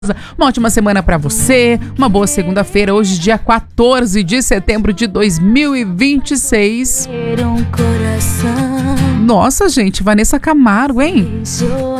Uma ótima semana pra você, uma boa segunda-feira, hoje dia 14 de setembro de 2026. Nossa, gente, Vanessa Camargo, hein?